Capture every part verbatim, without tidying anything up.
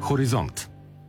Хоризонт.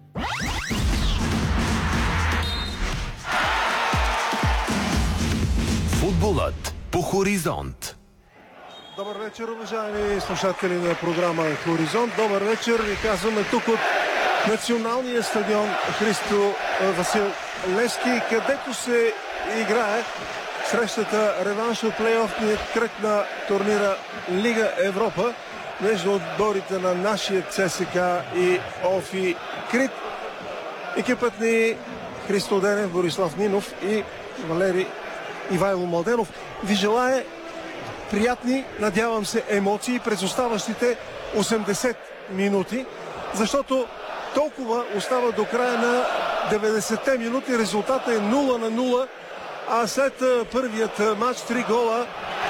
Футболът по Хоризонт. Добър вечер, уважаеми слушатели на програма Хоризонт. Добър вечер, ви казваме тук от националния стадион Христо Васил Левски, където се играе срещата реванш от плейофния кръг на турнира Лига Европа между отборите на нашия ЦСКА и ОФИ Крит. Екипът ни Христо Денев, Борислав Нинов и Валери Ивайло Младенов ви желае приятни, надявам се, емоции през оставащите осемдесет минути, защото толкова остава до края на деветдесетте минути. Резултата е нула на нула, а след първият матч три гола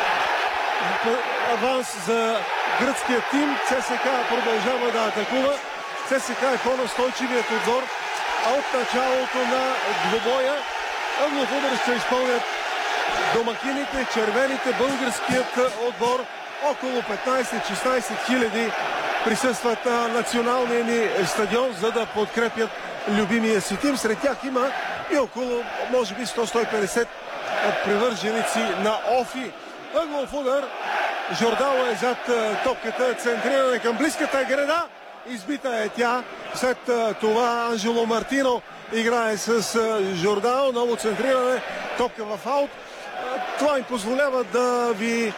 аванс за гръцкия тим. ЦСКА продължава да атакува. ЦСКА е по-настойчивият отбор, а от началото на двобоя Ъглов удар ще изпълнят домакините, червените. Българският отбор, около петнайсет-шестнайсет хиляди присъстват на националния ни стадион, за да подкрепят любимия си тим. Сред тях има и около, може би, сто до сто и петдесет привърженици на ОФИ. Ъглов удар. Жордало е зад топката, центриране към близката града. Избита е тя. След това Анжело Мартино играе с Жордало. Ново центриране. Топка в аут. Това им позволява да ви